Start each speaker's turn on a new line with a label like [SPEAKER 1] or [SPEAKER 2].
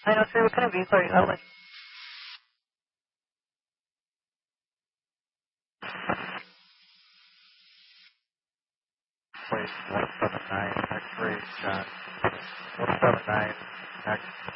[SPEAKER 1] 903, what kind of vehicle are you out with?
[SPEAKER 2] Place 179 X-ray shot. 179 X.